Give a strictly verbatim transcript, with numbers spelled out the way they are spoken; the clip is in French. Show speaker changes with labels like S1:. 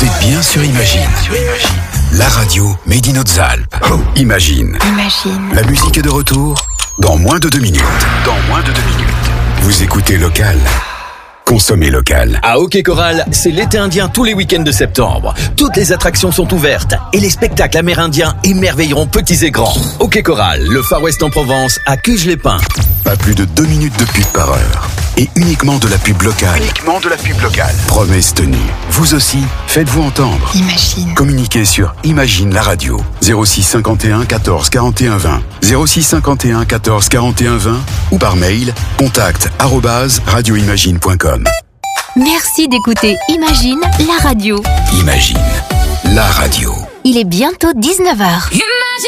S1: Vous êtes bien sur Imagine. La radio Made in Hautes-Alpes. Oh, Imagine.
S2: Imagine.
S1: La musique est de retour dans moins de deux minutes. Dans moins de deux minutes. Vous écoutez local. Consommez local.
S3: À Hockey Coral, c'est l'été indien tous les week-ends de septembre. Toutes les attractions sont ouvertes et les spectacles amérindiens émerveilleront petits et grands. Hockey Coral, le Far West en Provence, à Cuges-les-Pins.
S1: Pas plus de deux minutes de pub par heure. Et uniquement de la pub locale. Uniquement de la pub locale. Promesse tenue. Vous aussi, faites-vous entendre.
S2: Imagine.
S1: Communiquez sur Imagine la radio. zéro six cinquante et un quatorze quarante et un vingt. zéro six cinquante et un quatorze quarante et un vingt. Ou par mail, contact arobase radioimagine point com.
S2: Merci d'écouter Imagine la radio.
S1: Imagine la radio.
S2: Il est bientôt dix-neuf heures.